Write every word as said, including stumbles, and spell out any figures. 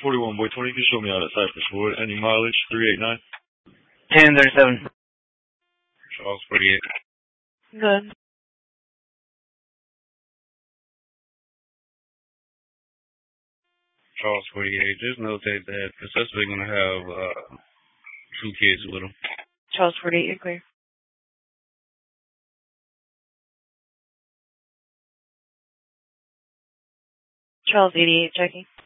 forty-one, boy twenty, you can show me out at Cypress Wood. Any mileage? three eight nine. ten thirty-seven. Charles forty-eight. Good. Charles forty-eight. Just notate that the suspect going to have uh, two kids with him. Charles forty-eight, you're clear. Charles eighty-eight, checking.